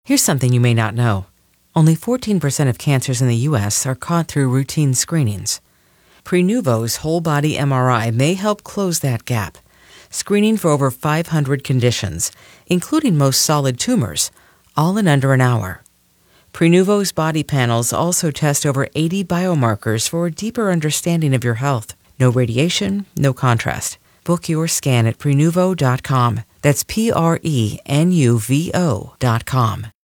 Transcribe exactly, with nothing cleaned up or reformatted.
Here's something you may not know. Only fourteen percent of cancers in the U S are caught through routine screenings. Prenuvo's whole-body M R I may help close that gap, screening for over five hundred conditions, including most solid tumors, all in under an hour. Prenuvo's body panels also test over eighty biomarkers for a deeper understanding of your health. No radiation, no contrast. Book your scan at Prenuvo dot com. That's P R E N U V O dot com.